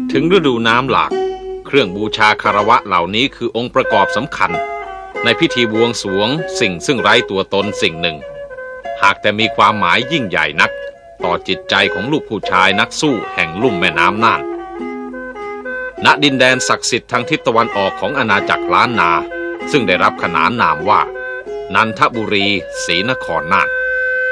ถึงฤดูน้ำหลากเครื่องบูชาคารวะเหล่านี้คือองค์ประกอบสำคัญในพิธีบวงสรวงสิ่งซึ่งไร้ตัวตนสิ่งหนึ่งหากแต่มีความหมายยิ่งใหญ่นักต่อจิตใจของลูกผู้ชายนักสู้แห่งลุ่มแม่น้ำน่านณดินแดนศักดิ์สิทธิ์ทางทิศตะวันออกของอาณาจักรล้านนาซึ่งได้รับขนานนามว่านันทบุรีศรีนครน่าน